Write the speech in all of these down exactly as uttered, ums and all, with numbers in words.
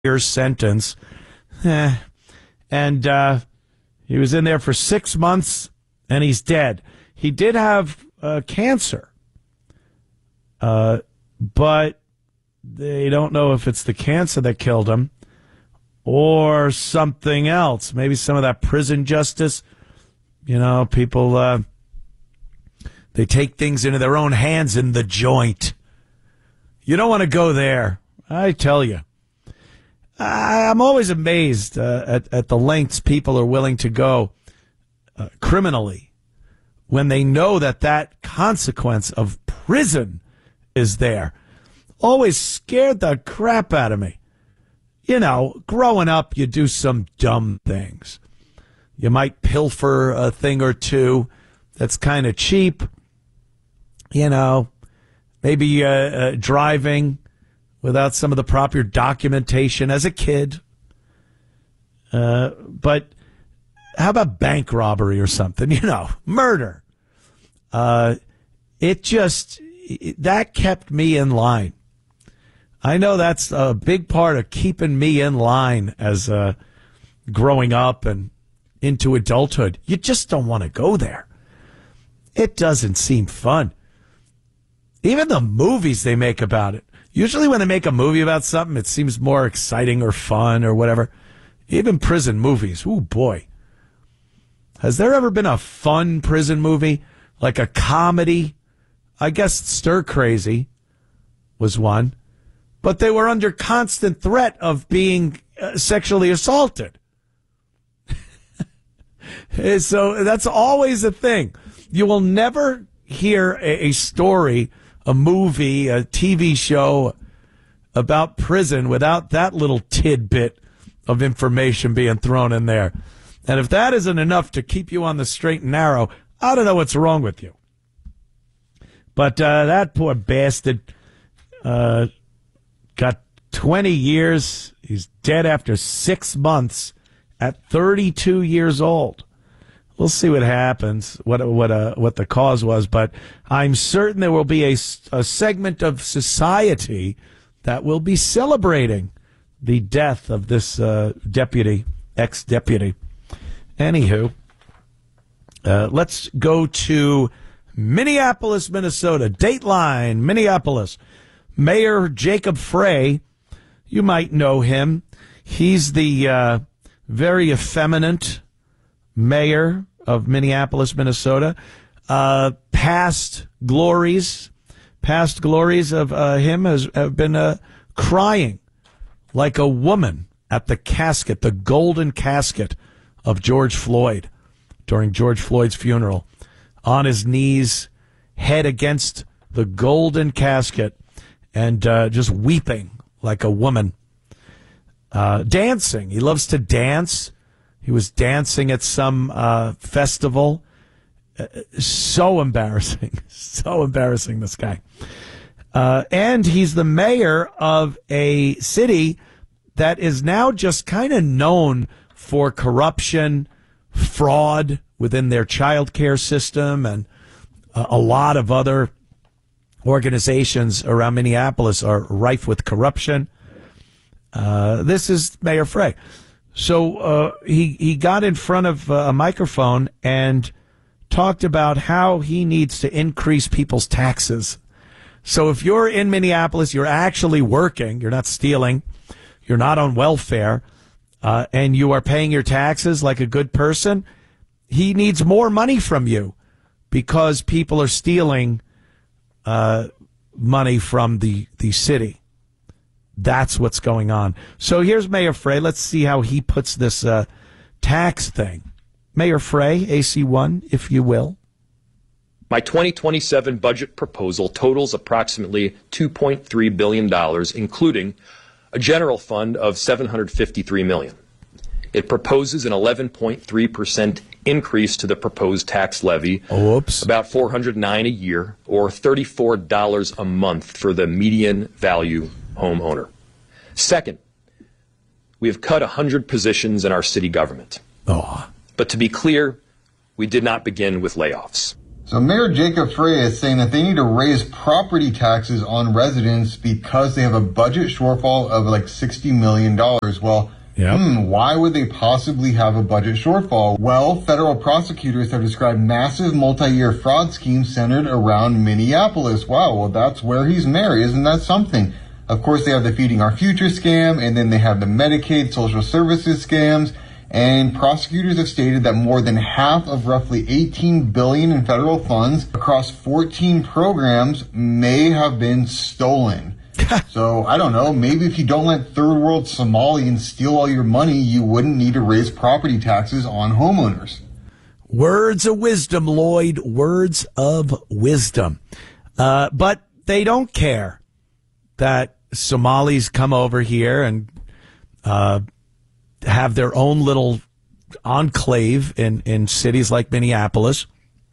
year sentence. Eh. And uh, he was in there for six months, and he's dead. He did have uh, cancer, uh, but they don't know if it's the cancer that killed him or something else. Maybe some of that prison justice. You know, people, uh, they take things into their own hands in the joint. You don't want to go there, I tell you. I'm always amazed uh, at, at the lengths people are willing to go uh, criminally when they know that that consequence of prison is there. Always scared the crap out of me. You know, growing up, you do some dumb things. You might pilfer a thing or two that's kind of cheap. You know, maybe uh, uh, driving without some of the proper documentation as a kid. Uh, but how about bank robbery or something? You know, murder. Uh, it just, it, that kept me in line. I know that's a big part of keeping me in line as uh, growing up and into adulthood. You just don't want to go there. It doesn't seem fun. Even the movies they make about it. Usually when they make a movie about something, it seems more exciting or fun or whatever. Even prison movies. Ooh, boy. Has there ever been a fun prison movie? Like a comedy? I guess Stir Crazy was one. But they were under constant threat of being uh, sexually assaulted. So that's always a thing. You will never hear a, a story, a movie, a T V show about prison without that little tidbit of information being thrown in there. And if that isn't enough to keep you on the straight and narrow, I don't know what's wrong with you. But uh, that poor bastard uh, got twenty years. He's dead after six months at thirty-two years old. We'll see what happens, what what uh, what the cause was, but I'm certain there will be a, a segment of society that will be celebrating the death of this uh, deputy, ex-deputy. Anywho, uh, let's go to Minneapolis, Minnesota. Dateline, Minneapolis. Mayor Jacob Frey, you might know him. He's the uh, very effeminate mayor of Minneapolis, Minnesota. Uh, past glories, past glories of uh, him has have been uh, crying like a woman at the casket, the golden casket of George Floyd during George Floyd's funeral, on his knees, head against the golden casket, and uh, just weeping like a woman. Uh, dancing. He loves to dance. He was dancing at some uh, festival. Uh, so embarrassing. So embarrassing, this guy. Uh, and he's the mayor of a city that is now just kind of known for corruption, fraud within their child care system, and uh, a lot of other organizations around Minneapolis are rife with corruption. Uh, this is Mayor Frey. So uh, he, he got in front of uh, a microphone and talked about how he needs to increase people's taxes. So if you're in Minneapolis, you're actually working, you're not stealing, you're not on welfare, uh, and you are paying your taxes like a good person, he needs more money from you because people are stealing uh, money from the, the city. That's what's going on. So here's Mayor Frey. Let's see how he puts this uh, tax thing. Mayor Frey, A C one, if you will. My twenty twenty-seven budget proposal totals approximately two point three billion dollars, including a general fund of seven hundred fifty-three million dollars. It proposes an eleven point three percent increase to the proposed tax levy, oh, whoops. about four hundred nine dollars a year, or thirty-four dollars a month for the median value homeowner. Second, we have cut one hundred positions in our city government. Oh. But to be clear, we did not begin with layoffs. So Mayor Jacob Frey is saying that they need to raise property taxes on residents because they have a budget shortfall of like sixty million dollars. Well, yep. hmm, why would they possibly have a budget shortfall? Well, federal prosecutors have described massive multi-year fraud schemes centered around Minneapolis. Wow, well, that's where he's mayor. Isn't that something? Of course, they have the Feeding Our Future scam, and then they have the Medicaid social services scams. And prosecutors have stated that more than half of roughly eighteen billion dollars in federal funds across fourteen programs may have been stolen. So, I don't know, maybe if you don't let third world Somalians steal all your money, you wouldn't need to raise property taxes on homeowners. Words of wisdom, Lloyd. Words of wisdom. Uh, but they don't care that Somalis come over here and uh have their own little enclave in, in cities like Minneapolis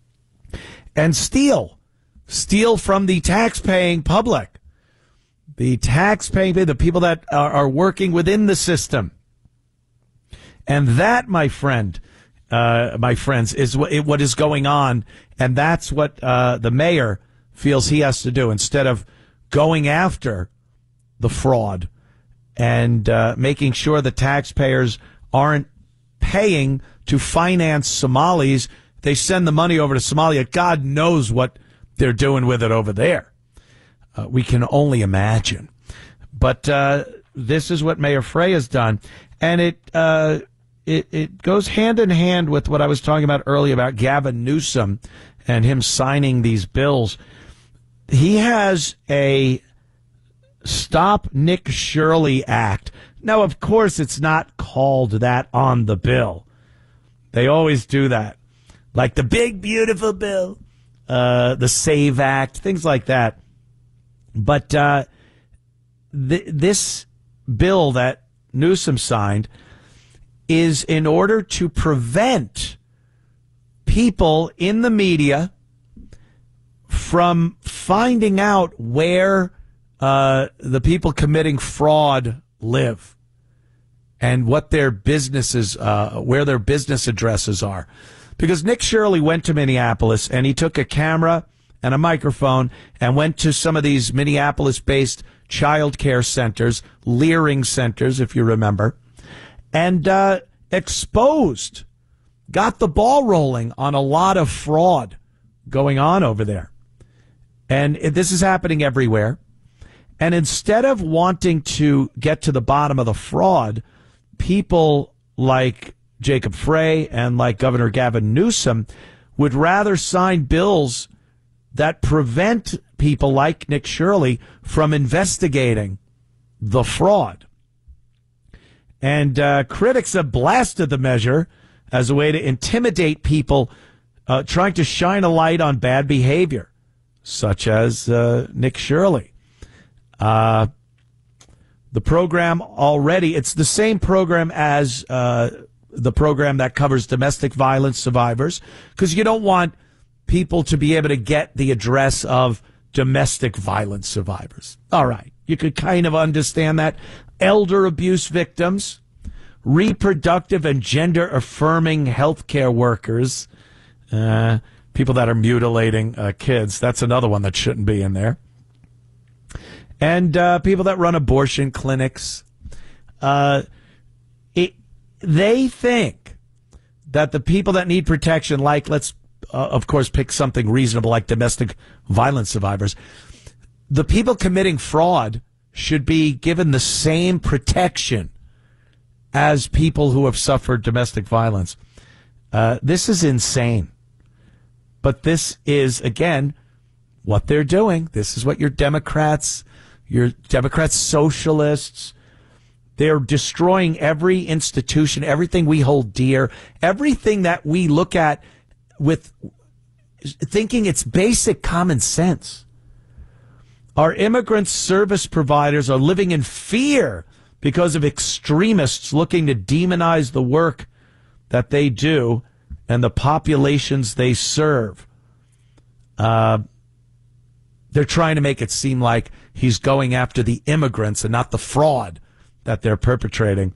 and steal, steal from the tax-paying public, the tax-paying, the people that are, are working within the system. And that, my friend, uh, my friends, is what, what is going on. And that's what uh, the mayor feels he has to do instead of going after the fraud and uh, making sure the taxpayers aren't paying to finance Somalis. They send the money over to Somalia. God knows what they're doing with it over there. Uh, we can only imagine. But uh, this is what Mayor Frey has done. And it, uh, it it goes hand in hand with what I was talking about earlier about Gavin Newsom and him signing these bills. He has a Stop Nick Shirley Act. Now, of course, it's not called that on the bill. They always do that. Like the big, beautiful bill, uh, the SAVE Act, things like that. But uh, th- this bill that Newsom signed is in order to prevent people in the media from finding out where Uh, the people committing fraud live and what their businesses, uh, where their business addresses are. Because Nick Shirley went to Minneapolis and he took a camera and a microphone and went to some of these Minneapolis-based child care centers, Leering centers, if you remember, and uh, exposed, got the ball rolling on a lot of fraud going on over there. And this is happening everywhere. And instead of wanting to get to the bottom of the fraud, people like Jacob Frey and like Governor Gavin Newsom would rather sign bills that prevent people like Nick Shirley from investigating the fraud. And uh, critics have blasted the measure as a way to intimidate people uh, trying to shine a light on bad behavior, such as uh, Nick Shirley. Uh, the program already, it's the same program as uh, the program that covers domestic violence survivors, because you don't want people to be able to get the address of domestic violence survivors. All right, you could kind of understand that. Elder abuse victims, reproductive and gender affirming healthcare workers, uh, people that are mutilating uh, kids. That's another one that shouldn't be in there. And uh, people that run abortion clinics, uh, it, they think that the people that need protection, like, let's, uh, of course, pick something reasonable like domestic violence survivors, the people committing fraud should be given the same protection as people who have suffered domestic violence. Uh, this is insane. But this is, again, what they're doing. This is what your Democrats... Your Democrats, socialists, they're destroying every institution, everything we hold dear, everything that we look at with thinking it's basic common sense. Our immigrant service providers are living in fear because of extremists looking to demonize the work that they do and the populations they serve. Uh, they're trying to make it seem like he's going after the immigrants and not the fraud that they're perpetrating.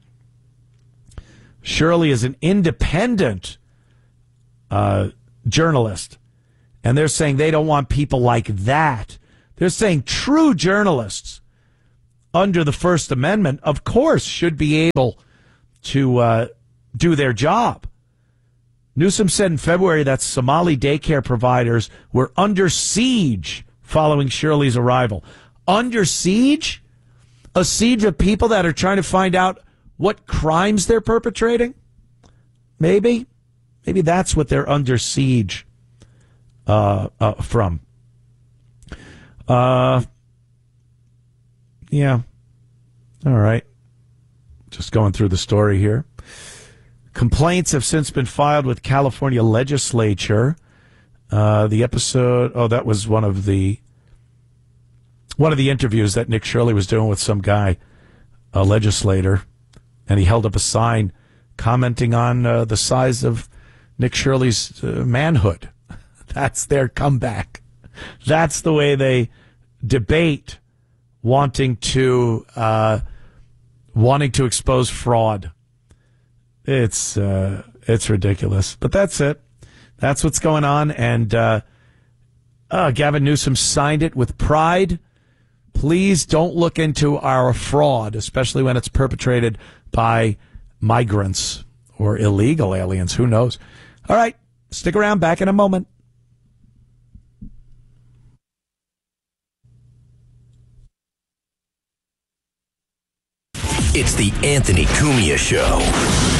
Shirley is an independent uh, journalist, And they're saying they don't want people like that. They're saying true journalists under the First Amendment, of course, should be able to uh, do their job. Newsom said in February that Somali daycare providers were under siege following Shirley's arrival. Under siege? A siege of people that are trying to find out what crimes they're perpetrating? Maybe. Maybe that's what they're under siege uh, uh, from. Uh, yeah. All right. Just going through the story here. Complaints have since been filed with California legislature. Uh, the episode, oh, that was one of the one of the interviews that Nick Shirley was doing with some guy, a legislator, and he held up a sign commenting on uh, the size of Nick Shirley's uh, manhood. That's their comeback. That's the way they debate wanting to uh, wanting to expose fraud. It's uh, it's ridiculous, but that's it. That's what's going on, and uh, uh, Gavin Newsom signed it with pride. Please don't look into our fraud, especially when it's perpetrated by migrants or illegal aliens. Who knows? All right, stick around. Back in a moment. It's the Anthony Cumia Show.